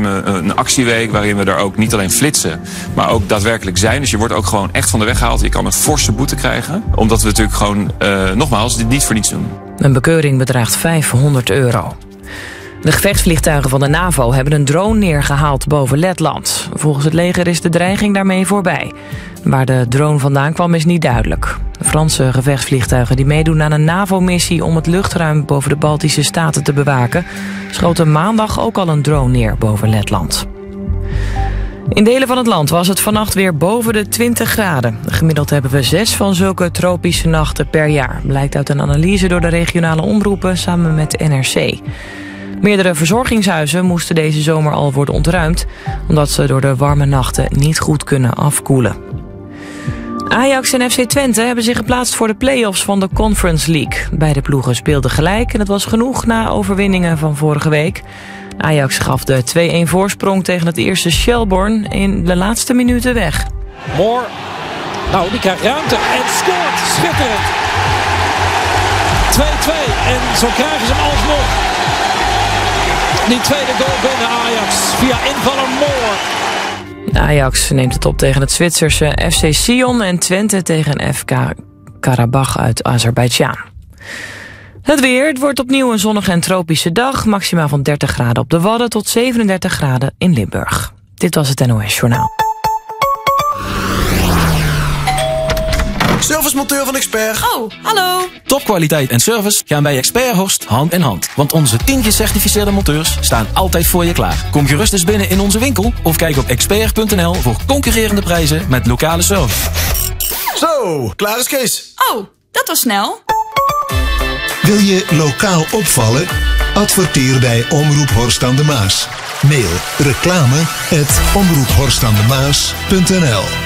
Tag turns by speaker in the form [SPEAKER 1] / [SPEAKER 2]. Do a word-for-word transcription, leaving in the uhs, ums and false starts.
[SPEAKER 1] hebben een actieweek waarin we er ook niet alleen flitsen, maar ook daadwerkelijk zijn. Dus je wordt ook gewoon echt van de weg gehaald. Je kan een forse boete krijgen. Omdat we natuurlijk gewoon, uh, nogmaals, dit niet voor niets doen.
[SPEAKER 2] Een bekeuring bedraagt vijfhonderd euro. De gevechtsvliegtuigen van de NAVO hebben een drone neergehaald boven Letland. Volgens het leger is de dreiging daarmee voorbij. Waar de drone vandaan kwam is niet duidelijk. De Franse gevechtsvliegtuigen die meedoen aan een NAVO-missie om het luchtruim boven de Baltische Staten te bewaken, schoten maandag ook al een drone neer boven Letland. In delen van het land was het vannacht weer boven de twintig graden. Gemiddeld hebben we zes van zulke tropische nachten per jaar. Blijkt uit een analyse door de regionale omroepen samen met N R C. Meerdere verzorgingshuizen moesten deze zomer al worden ontruimd, omdat ze door de warme nachten niet goed kunnen afkoelen. Ajax en F C Twente hebben zich geplaatst voor de play-offs van de Conference League. Beide ploegen speelden gelijk en dat was genoeg na overwinningen van vorige week. Ajax gaf de twee-een voorsprong tegen het eerste Shelbourne in de laatste minuten weg.
[SPEAKER 3] Moore, nou die krijgt ruimte en scoort, schitterend. twee-twee en zo krijgen ze hem alsnog. Die tweede goal binnen Ajax via invaller Moore.
[SPEAKER 2] Ajax neemt het op tegen het Zwitserse F C Sion en Twente tegen F K Karabach uit Azerbeidzjan. Het weer, het wordt opnieuw een zonnige en tropische dag. Maximaal van dertig graden op de Wadden tot zevenendertig graden in Limburg. Dit was het N O S Journaal.
[SPEAKER 4] Servicemonteur van Expert.
[SPEAKER 5] Oh, hallo.
[SPEAKER 6] Topkwaliteit en service gaan bij Expert Horst hand in hand. Want onze tien gecertificeerde monteurs staan altijd voor je klaar. Kom gerust eens binnen in onze winkel of kijk op expert punt n l voor concurrerende prijzen met lokale service.
[SPEAKER 4] Zo, klaar is Kees.
[SPEAKER 5] Oh, dat was snel.
[SPEAKER 7] Wil je lokaal opvallen? Adverteer bij Omroep Horst aan de Maas. Mail reclame at omroep horst aan de maas punt n l.